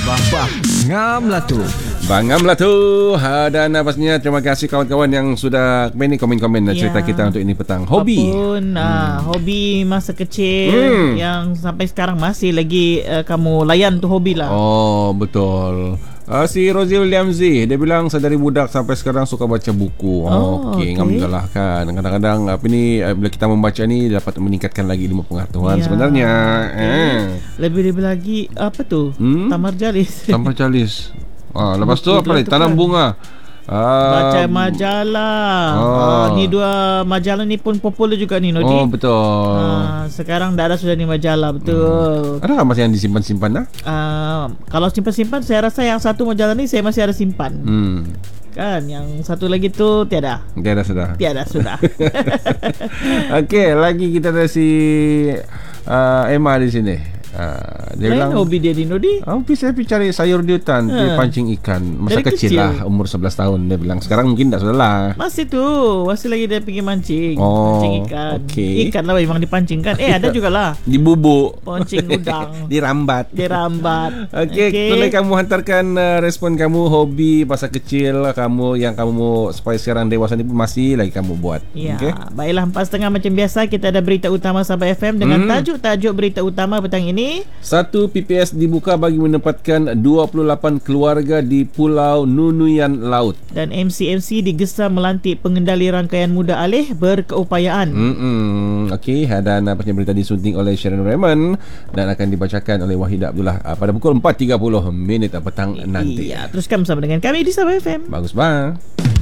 Bah, ngam lah tu. Bangam lah tu. Dan pastinya terima kasih kawan-kawan yang sudah komen-komen cerita kita untuk ini petang. Hobi. Apapun hobi masa kecil yang sampai sekarang masih lagi kamu layan tu hobi lah. Oh, betul. Si Rosie Williams dia bilang saya dari budak sampai sekarang suka baca buku. Okey, alhamdulillah kan. Kadang-kadang bila kita membaca ni dapat meningkatkan lagi ilmu pengetahuan sebenarnya. Lebih-lebih lagi apa tu? Tamar Jalis. Tamar Jalis. Lepas tu apa lagi? Tanam bunga. Baca majalah. Ni dua majalah ni pun popular juga ni, Nodi. Oh, betul. Sekarang dah ada sudah ni majalah, betul. Ada masih yang disimpan-simpan dah? Kalau simpan-simpan saya rasa yang satu majalah ni saya masih ada simpan. Kan yang satu lagi tu tiada sudah. Okey, lagi kita ada si Emma di sini. Dia bilang hobi dia di Nodi. Saya pergi cari sayur di hutan, pergi pancing ikan. Masa kecil lah, umur 11 tahun. Dia bilang sekarang mungkin tak sudah lah. Masih lagi dia pergi mancing. Mancing ikan. Ikan lah memang dipancing kan. Ada juga lah dibubuk, pancing udang. Dirambat. Okey, boleh kamu hantarkan respon kamu, hobi masa kecil kamu yang kamu supaya sekarang dewasa ni pun masih lagi kamu buat. Okay? Baiklah, 4.30 macam biasa kita ada berita utama Sabah FM dengan tajuk-tajuk berita utama petang ini. 1 PPS dibuka bagi menempatkan 28 keluarga di Pulau Nunuyan Laut. Dan MCMC digesa melantik pengendali rangkaian muda alih berkeupayaan. Okey, dan berita disunting oleh Sharon Raymond dan akan dibacakan oleh Wahid Abdullah pada pukul 4.30 petang nanti. Teruskan bersama dengan kami di Sabah FM. Bagus bang.